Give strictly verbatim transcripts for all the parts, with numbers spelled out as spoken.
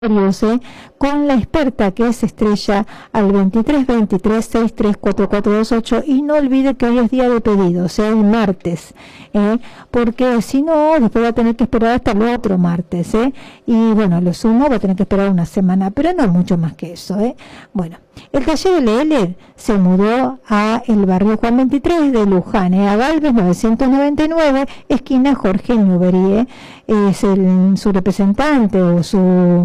¿eh? Con la experta que es Estrella al veintitrés veintitrés sesenta y tres cuarenta y cuatro veintiocho, y no olvide que hoy es día de pedidos, ¿eh? El martes, ¿eh? Porque si no después va a tener que esperar hasta el otro martes, ¿eh? Y bueno, lo sumo va a tener que esperar una semana, pero no mucho más que eso, ¿eh? Bueno, el taller L L se mudó a el barrio Juan veintitrés de Luján, ¿eh? A Galvez novecientos noventa y nueve, esquina Jorge Newbery, ¿eh? Es el, su representante o su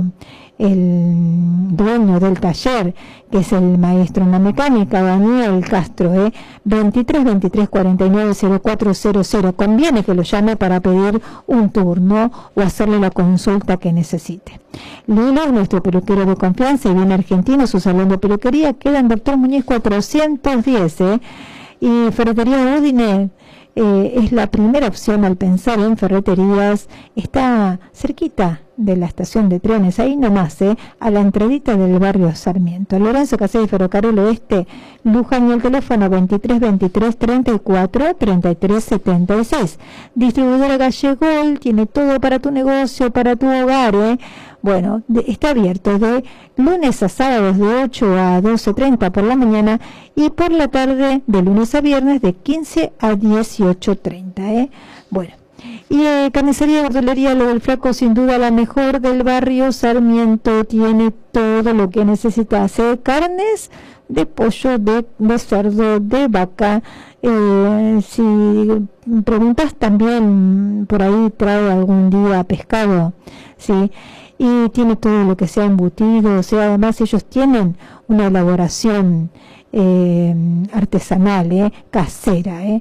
el dueño del taller, que es el maestro en la mecánica Daniel Castro, ¿eh? veintitrés veintitrés cuarenta y nueve cero cuatro cero cero. Conviene que lo llame para pedir un turno o hacerle la consulta que necesite. Lilo, nuestro peluquero de confianza y bien argentino, su salón de peluquería queda en Doctor Muñiz cuatrocientos diez, ¿eh? Y Ferretería Udine eh, es la primera opción al pensar en ferreterías. Está cerquita de la estación de trenes, ahí nomás, ¿eh? A la entradita del barrio Sarmiento. Lorenzo Casey y Ferrocarril Oeste, Luján, y el teléfono veintitrés veintitrés treinta y cuatro treinta y tres setenta y seis. Distribuidora Gallegol tiene todo para tu negocio, para tu hogar, ¿eh? Bueno, de, está abierto de lunes a sábados de ocho a doce treinta por la mañana, y por la tarde de lunes a viernes de quince a dieciocho treinta, ¿eh? Bueno. Y eh, carnicería y verdulería Lo del Flaco, sin duda la mejor del barrio Sarmiento, tiene todo lo que necesitas, ¿eh? Carnes de pollo, de, de cerdo, de vaca, eh, si preguntas también por ahí trae algún día pescado, ¿sí? Y tiene todo lo que sea embutido, o sea, además ellos tienen una elaboración eh, artesanal, ¿eh? Casera, ¿eh?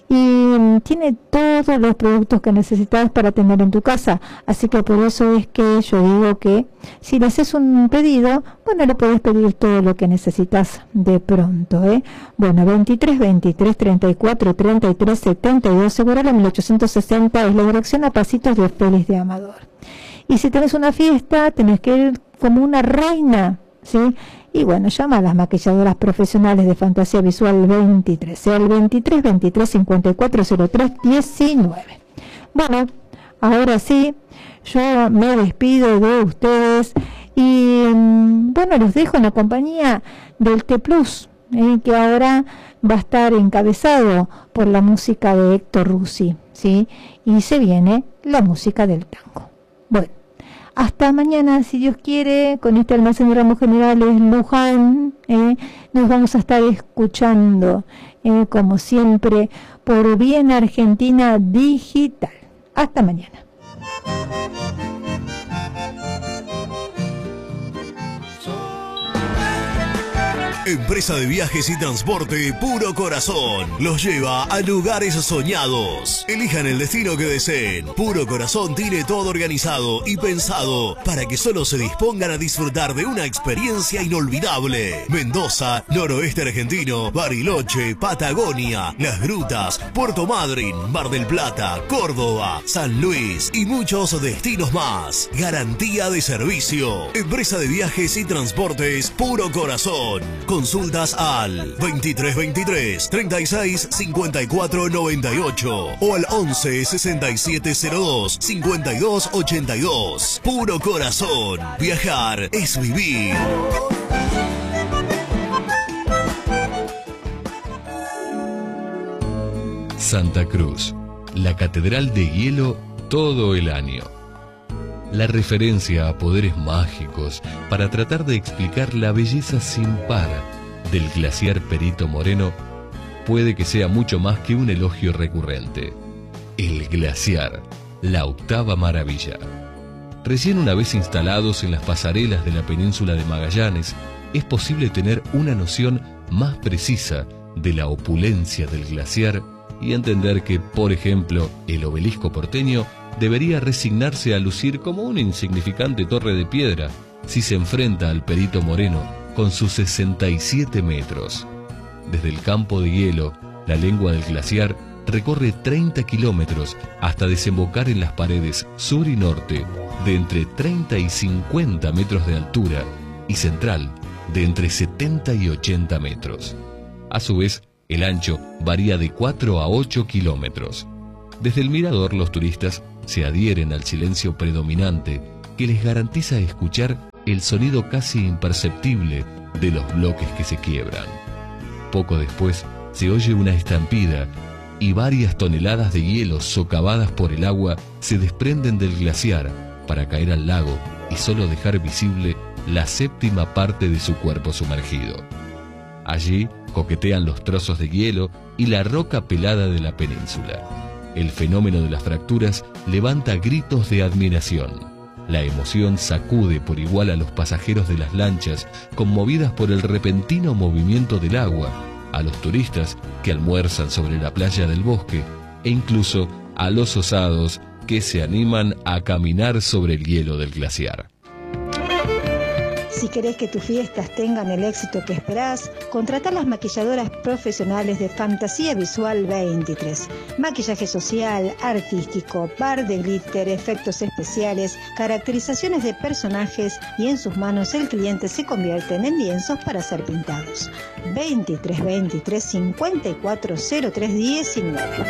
Y tiene todos los productos que necesitas para tener en tu casa, así que por eso es que yo digo que si le haces un pedido, bueno, le puedes pedir todo lo que necesitas de pronto, ¿eh? Bueno, veintitrés veintitrés treinta y cuatro treinta y tres setenta y dos, Segurala mil ochocientos sesenta, es la dirección a Pasitos de Félix de Amador. Y si tenés una fiesta, tenés que ir como una reina, ¿sí? Y bueno, llama a las maquilladoras profesionales de Fantasía Visual veintitrés, el veintitrés veintitrés cincuenta y cuatro cero tres diecinueve. Bueno, ahora sí, yo me despido de ustedes y bueno, los dejo en la compañía del T Plus, eh, que ahora va a estar encabezado por la música de Héctor Russi, ¿sí? Y se viene la música del tango. Bueno, hasta mañana, si Dios quiere, con este almacén de ramos generales Luján, eh, nos vamos a estar escuchando, eh, como siempre, por Bien Argentina Digital. Hasta mañana. Empresa de viajes y transporte Puro Corazón los lleva a lugares soñados. Elijan el destino que deseen. Puro Corazón tiene todo organizado y pensado para que solo se dispongan a disfrutar de una experiencia inolvidable. Mendoza, noroeste argentino, Bariloche, Patagonia, Las Grutas, Puerto Madryn, Mar del Plata, Córdoba, San Luis y muchos destinos más. Garantía de servicio. Empresa de viajes y transportes Puro Corazón. Consultas al veintitrés veintitrés treinta y seis cincuenta y cuatro noventa y ocho o al once sesenta y siete cero dos cincuenta y dos ochenta y dos. Puro Corazón. Viajar es vivir. Santa Cruz, la catedral de hielo todo el año. La referencia a poderes mágicos para tratar de explicar la belleza sin par del glaciar Perito Moreno puede que sea mucho más que un elogio recurrente. El glaciar, la octava maravilla. Recién una vez instalados en las pasarelas de la península de Magallanes, es posible tener una noción más precisa de la opulencia del glaciar y entender que, por ejemplo, el obelisco porteño debería resignarse a lucir como una insignificante torre de piedra si se enfrenta al Perito Moreno con sus sesenta y siete metros. Desde el campo de hielo, la lengua del glaciar recorre treinta kilómetros hasta desembocar en las paredes sur y norte de entre treinta y cincuenta metros de altura y central de entre setenta y ochenta metros. A su vez, el ancho varía de cuatro a ocho kilómetros. Desde el mirador, los turistas se adhieren al silencio predominante que les garantiza escuchar el sonido casi imperceptible de los bloques que se quiebran. Poco después se oye una estampida y varias toneladas de hielo socavadas por el agua se desprenden del glaciar para caer al lago y solo dejar visible la séptima parte de su cuerpo sumergido. Allí coquetean los trozos de hielo y la roca pelada de la península. El fenómeno de las fracturas levanta gritos de admiración. La emoción sacude por igual a los pasajeros de las lanchas, conmovidas por el repentino movimiento del agua, a los turistas que almuerzan sobre la playa del bosque e incluso a los osados que se animan a caminar sobre el hielo del glaciar. Si querés que tus fiestas tengan el éxito que esperás, contratá a las maquilladoras profesionales de Fantasía Visual veintitrés. Maquillaje social, artístico, bar de glitter, efectos especiales, caracterizaciones de personajes y en sus manos el cliente se convierte en lienzos para ser pintados. veintitrés veintitrés cincuenta y cuatro cero tres diecinueve.